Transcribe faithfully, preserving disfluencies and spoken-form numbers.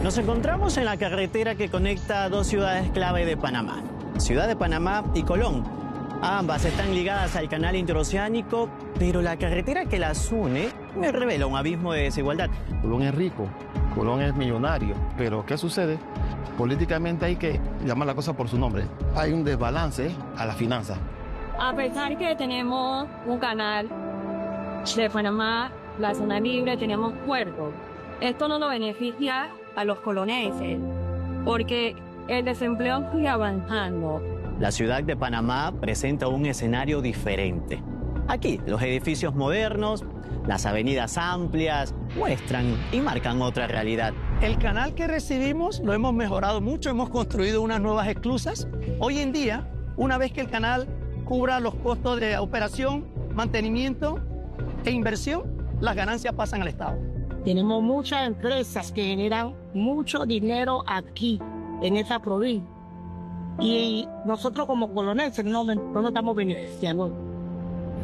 Nos encontramos en la carretera que conecta dos ciudades clave de Panamá, Ciudad de Panamá y Colón. Ambas están ligadas al canal interoceánico, pero la carretera que las une me revela un abismo de desigualdad. Colón es rico, Colón es millonario, pero ¿qué sucede? Políticamente hay que llamar la cosa por su nombre. Hay un desbalance a las finanzas. A pesar que tenemos un canal de Panamá, la zona libre, tenemos puertos, esto no nos beneficia a los coloneses, porque el desempleo sigue avanzando. La ciudad de Panamá presenta un escenario diferente. Aquí, los edificios modernos, las avenidas amplias, muestran y marcan otra realidad. El canal que recibimos lo hemos mejorado mucho, hemos construido unas nuevas esclusas. Hoy en día, una vez que el canal cubra los costos de operación, mantenimiento e inversión, las ganancias pasan al Estado. Tenemos muchas empresas que generan mucho dinero aquí, en esa provincia. Y nosotros como coloneses no, no nos estamos beneficiando.